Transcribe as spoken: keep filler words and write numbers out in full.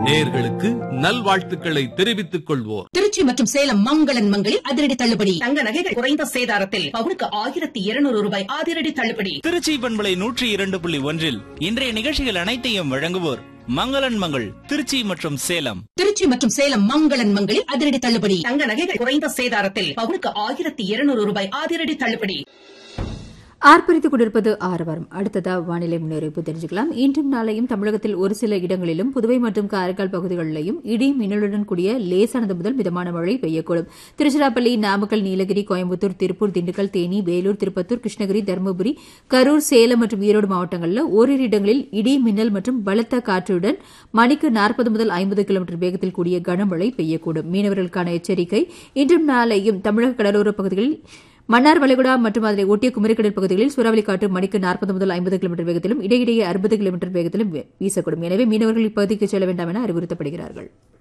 நேயர்களுக்கு நல்வாழ்த்துக்களை தெரிவித்துக் கொள்வோர். திருச்சி மற்றும் சேலம் மங்களன் மங்களில் அதிரடி தள்ளுபடி. தங்க நகைகள் குறைந்த சேதாரத்தில் பவுனுக்கு ஆயிரத்தி இருநூறு ரூபாய் அதிரடி தள்ளுபடி. திருச்சி பண்பலை நூற்றி இரண்டு புள்ளி ஒன்றில் இன்றைய நிகழ்ச்சிகள் அனைத்தையும் வழங்குவோர் மங்களன் மங்கள் திருச்சி மற்றும் சேலம். திருச்சி மற்றும் சேலம் மங்களன் மங்களில் அதிரடி தள்ளுபடி. தங்க நகைகள் குறைந்த சேதாரத்தில் பவுனுக்கு ஆயிரத்தி இருநூறு ரூபாய் அதிரடி தள்ளுபடி. ஆர்ப்பரித்துக் கொண்டிருப்பது ஆரவாரம். அடுத்ததா வானிலை முன்னறிவிப்பு தெரிஞ்சுக்கலாம். இன்றும் நாளையும் தமிழகத்தில் ஒரு சில இடங்களிலும் புதுவை மற்றும் காரைக்கால் பகுதிகளிலும் இடி மின்னலுடன் கூடிய லேசானது முதல் மிதமான மழை பெய்யக்கூடும். திருச்சிராப்பள்ளி, நாமக்கல், நீலகிரி, கோயம்புத்தூர், திருப்பூர், திண்டுக்கல், தேனி, வேலூர், திருப்பத்தூர், கிருஷ்ணகிரி, தருமபுரி, கரூர், சேலம் மற்றும் ஈரோடு மாவட்டங்களில் ஓரிரு இடங்களில் இடி மின்னல் மற்றும் பலத்த காற்றுடன் மணிக்கு நாற்பது முதல் ஐம்பது கிலோமீட்டர் வேகத்தில் கூடிய கனமழை பெய்யக்கூடும். மீனவர்களுக்கான எச்சரிக்கை. இன்றும் நாளையும் தமிழக கடலோரப் பகுதிகளில் மன்னார் வளைகுடா மற்றும் அதனை ஒட்டிய குமரிக்கடல் பகுதிகளில் சூறாவளி காற்று மணிக்கு நாற்பது முதல் ஐம்பது கிலோமீட்டர் வேகத்திலும் இடையிடையே அறுபது கிலோமீட்டர் வேகத்திலும் வீசக்கூடும். எனவே மீனவர்கள் இப்பகுதிக்கு செல்ல வேண்டாம் என அறிவுறுத்தப்படுகிறார்கள்.